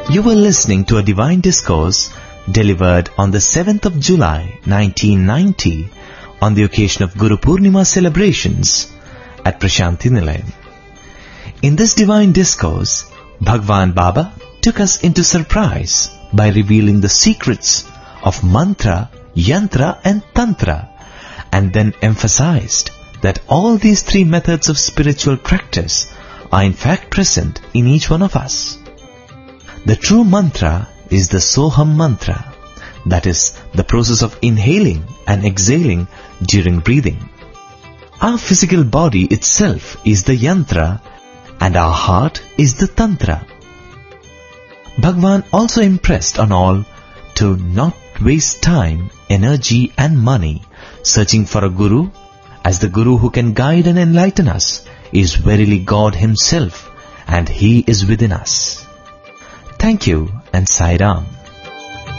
You were listening to a divine discourse delivered on the 7th of July 1990 on the occasion of Guru Purnima celebrations at Prashanti Nilayam. In this divine discourse, Bhagwan Baba took us into surprise by revealing the secrets of mantra, yantra and tantra, and then emphasized that all these three methods of spiritual practice are in fact present in each one of us. The true mantra is the Soham mantra, that is, the process of inhaling and exhaling during breathing. Our physical body itself is the yantra and our heart is the tantra. Bhagwan also impressed on all to not waste time, energy and money searching for a guru, as the guru who can guide and enlighten us is verily God himself, and he is within us. Thank you and Sai Ram.